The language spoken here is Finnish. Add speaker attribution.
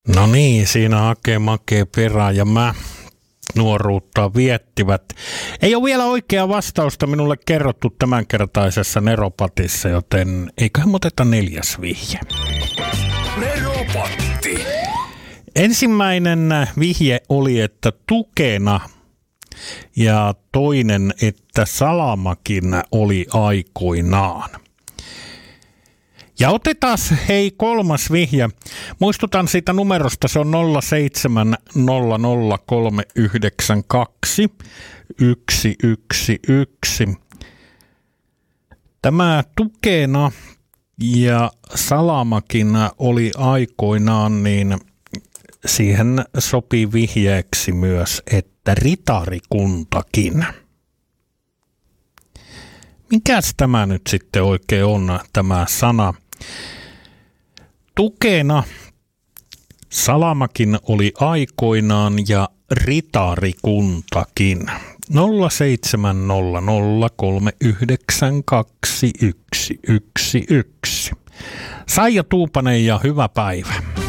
Speaker 1: No niin, siinä Ake Make Perä ja mä nuoruutta viettivät. Ei ole vielä oikeaa vastausta minulle kerrottu tämänkertaisessa Neropatissa, joten eiköhän me oteta 4. vihje.
Speaker 2: Neropatti.
Speaker 1: Ensimmäinen vihje oli, että tukena, ja toinen, että salamakin oli aikoinaan. Ja otetaan 3. vihje. Muistutan siitä numerosta, se on 0700392 111. Tämä tukena ja salamakin oli aikoinaan, niin siihen sopii vihjeeksi myös, että ritarikuntakin. Mikäs tämä nyt sitten oikein on, tämä sana? Tukena, salamakin oli aikoinaan ja ritarikuntakin. 0700392 111. Saija Tuupanen ja hyvä päivä.